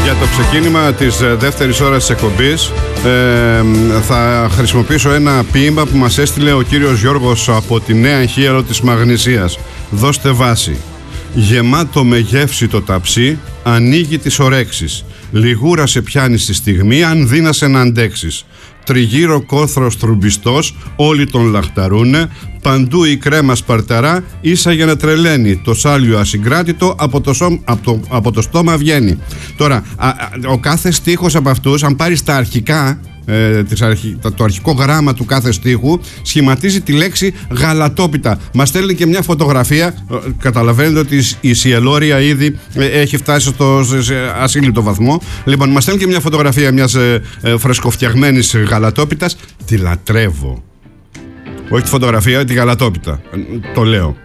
Για το ξεκίνημα της δεύτερης ώρας της εκπομπής θα χρησιμοποιήσω ένα ποίημα που μας έστειλε ο κύριος Γιώργος από τη Νέα Αιχίαρο της Μαγνησίας. Δώστε βάση. Γεμάτο με γεύση το ταψί, ανοίγει τις ορέξεις. Λιγούρα σε πιάνει στη στιγμή, αν δύνασε να αντέξεις. Τριγύρω κόθρος τρουμπιστός, όλοι τον λαχταρούνε. Παντού η κρέμα σπαρταρά, ίσα για να τρελαίνει. Το σάλιο ασυγκράτητο από το στόμα βγαίνει. Τώρα, ο κάθε στίχος από αυτούς, αν πάρεις τα αρχικά, το αρχικό γράμμα του κάθε στίχου, σχηματίζει τη λέξη γαλατόπιτα. Μας στέλνει και μια φωτογραφία. Καταλαβαίνετε ότι η Σιελόρια ήδη έχει φτάσει στο ασύλληπτο βαθμό. Λοιπόν, μας στέλνει και μια φωτογραφία μιας φρεσκοφτιαγμένης γαλατόπιτας. Τη λατρεύω. Όχι τη φωτογραφία, τη γαλατόπιτα. Το λέω.